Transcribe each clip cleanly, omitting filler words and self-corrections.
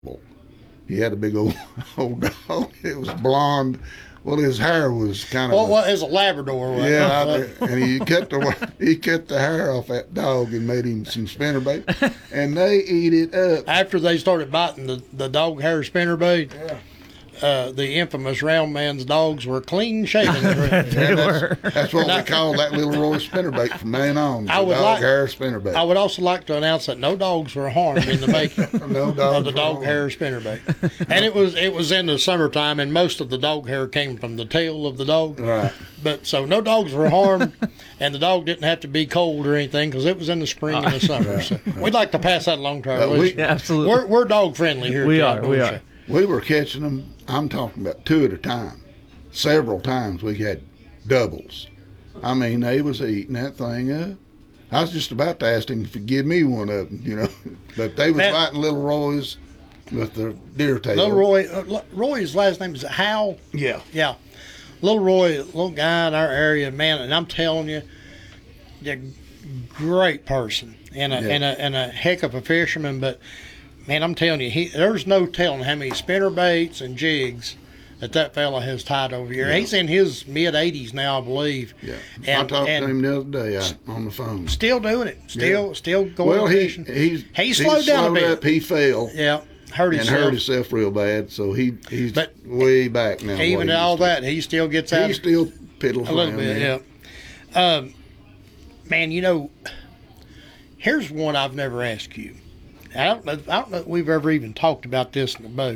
He had a big old old dog. It was blonde. Well, his hair was kind of. Well, it was a Labrador. Wasn't Yeah, it? and he cut the hair off that dog and made him some spinnerbait, and they eat it up. After they started biting the dog hair spinnerbait, the infamous round man's dogs were clean shaven. That's what we call that little Roy spinnerbait from then on. The dog hair spinnerbait. I would also like to announce that no dogs were harmed in the making of the dog hair spinnerbait. And it was in the summertime, and most of the dog hair came from the tail of the dog. Right. But so no dogs were harmed, and the dog didn't have to be cold or anything because it was in the spring and the summer. Right. So we'd like to pass that along to our listeners. Yeah, absolutely. We're dog friendly here. We are. We were catching them, I'm talking about 2 at a time. Several times we had doubles. I mean, they was eating that thing up. I was just about to ask him if he'd give me one of them, But they was biting little Roy's with the deer tail. Little Roy's last name is Hal. Yeah. Yeah. Little Roy, little guy in our area, man, and I'm telling you, a great person and a heck of a fisherman, but man, I'm telling you, there's no telling how many spinner baits and jigs that fella has tied over here. Yeah. He's in his mid-80s now, I believe. Yeah, I talked to him the other day on the phone. Still doing it. Still going fishing. He slowed down a bit. Up, he fell. Yeah, hurt himself real bad. So he's way back now. Even all that, he still gets out. He still piddles a little bit. Yeah. Man, here's one I've never asked you. I don't know if we've ever even talked about this in the boat.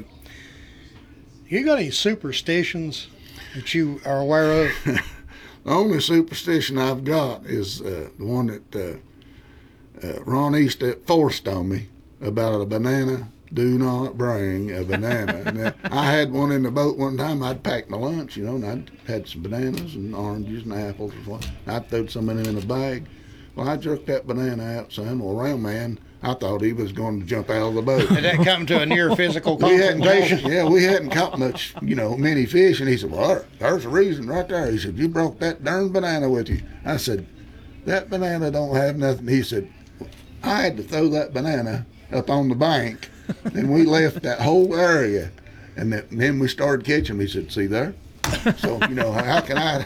You got any superstitions that you are aware of? The only superstition I've got is the one that Ron East forced on me about a banana. Do not bring a banana. And I had one in the boat one time. I'd packed my lunch, and I'd had some bananas and oranges and apples and what. I'd throw some in a bag. Well, I jerked that banana out, son. Well, round man, I thought he was going to jump out of the boat. Did that come to a near physical confrontation? We hadn't caught much, many fish. And he said, well, there's a reason right there. He said, you brought that darn banana with you. I said, that banana don't have nothing. He said, I had to throw that banana up on the bank, and we left that whole area. And then we started catching them. He said, see there? So, how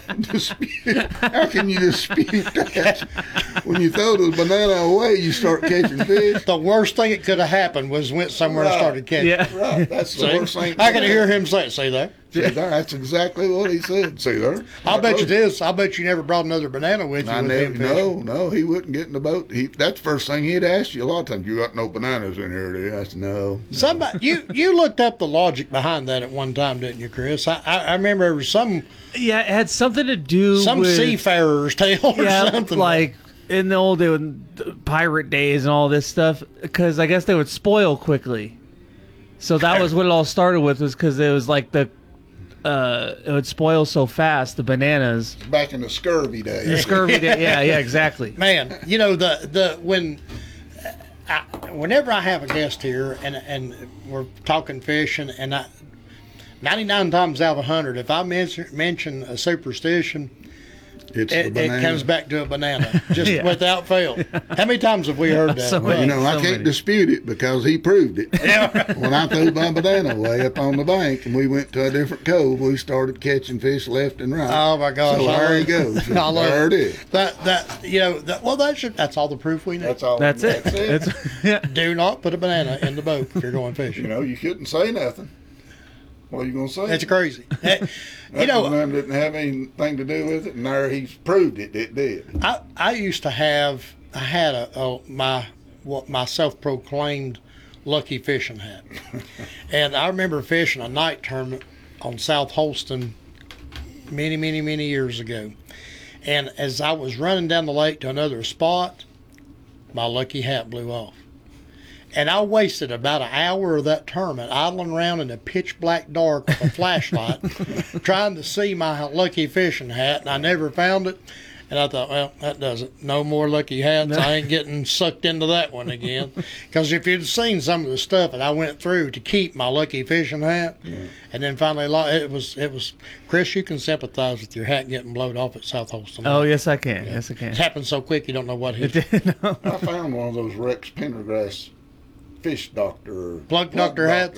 can you dispute that? When you throw the banana away, you start catching fish. The worst thing that could have happened was went somewhere and started catching. Yeah. Right. That's the worst thing. I can hear him say, see there? See there? That's exactly what he said. See there? I'll bet you this. I bet you never brought another banana with you. No, he wouldn't get in the boat. That's the first thing he'd ask you a lot of times. You got no bananas in here, do you? I said, no. Somebody, you looked up the logic behind that at one time, didn't you, Chris? I remember there was some. Yeah, it had something to do with seafarer's tale or something. Like in the old day, when pirate days and all this stuff, because I guess they would spoil quickly. So that was what it all started with, was because it was like it would spoil so fast, the bananas. Back in the scurvy days. The scurvy day, yeah, exactly. Man, whenever I have a guest here and we're talking fishing, and 99 times out of 100, if I mention a superstition, it comes back to a banana, just without fail. How many times have we heard that? I can't dispute it because he proved it. Yeah. When I threw my banana away up on the bank and we went to a different cove, we started catching fish left and right. Oh my gosh! So there he goes. There it is. That's all the proof we need. That's it. Do not put a banana in the boat if you're going fishing. You couldn't say nothing. What are you going to say? That's crazy. That didn't have anything to do with it, and there he's proved it. It did. I used to have. I had my self-proclaimed lucky fishing hat, and I remember fishing a night tournament on South Holston many years ago, and as I was running down the lake to another spot, my lucky hat blew off. And I wasted about an hour of that tournament idling around in the pitch black dark with a flashlight trying to see my lucky fishing hat, and I never found it. And I thought, well, that does it. No more lucky hats. I ain't getting sucked into that one again. Because if you'd seen some of the stuff that I went through to keep my lucky fishing hat, and then finally it was Chris, you can sympathize with your hat getting blowed off at South Holston. Oh, yes, I can. Yeah. Yes, I can. It happened so quick you don't know what hit you. I found one of those Rex Pendergrass fish doctor. Or Plug doctor hats?